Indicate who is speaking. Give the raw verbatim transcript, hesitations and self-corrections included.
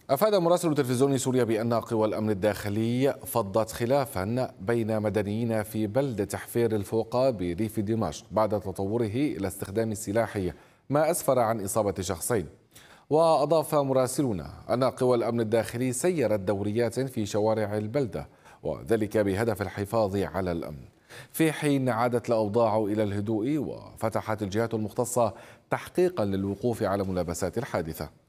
Speaker 1: أفاد مراسل تلفزيون سوريا بأن قوى الأمن الداخلي فضت خلافا بين مدنيين في بلدة حفير الفوقة بريف دمشق بعد تطوره إلى استخدام السلاح، ما أسفر عن إصابة شخصين. وأضاف مراسلون أن قوى الأمن الداخلي سيرت دوريات في شوارع البلدة، وذلك بهدف الحفاظ على الأمن، في حين عادت الأوضاع إلى الهدوء وفتحت الجهات المختصة تحقيقا للوقوف على ملابسات الحادثة.